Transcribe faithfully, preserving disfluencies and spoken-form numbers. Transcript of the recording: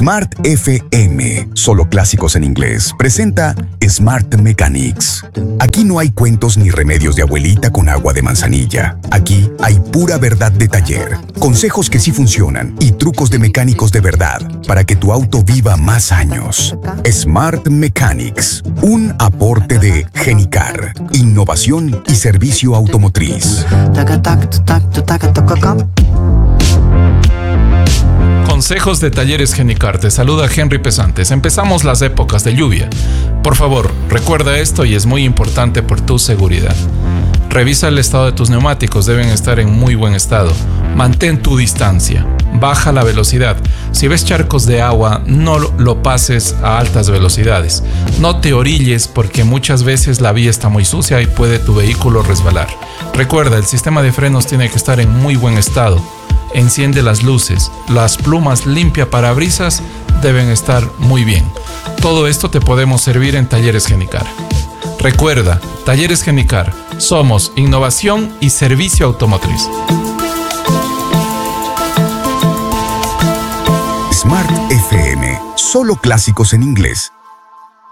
Smart F M, solo clásicos en inglés, presenta Smart Mechanics. Aquí no hay cuentos ni remedios de abuelita con agua de manzanilla. Aquí hay pura verdad de taller, consejos que sí funcionan y trucos de mecánicos de verdad para que tu auto viva más años. Smart Mechanics, un aporte de Genicar, innovación y servicio automotriz. Consejos de Talleres Genicar. Te saluda Henry Pesantes. Empezamos las épocas de lluvia. Por favor, recuerda esto y es muy importante por tu seguridad. Revisa el estado de tus neumáticos, deben estar en muy buen estado. Mantén tu distancia. Baja la velocidad. Si ves charcos de agua, no lo pases a altas velocidades. No te orilles porque muchas veces la vía está muy sucia y puede tu vehículo resbalar. Recuerda, el sistema de frenos tiene que estar en muy buen estado. Enciende las luces. Las plumas limpia parabrisas deben estar muy bien. Todo esto te podemos servir en Talleres Genicar. Recuerda, Talleres Genicar, somos innovación y servicio automotriz. Smart F M, solo clásicos en inglés.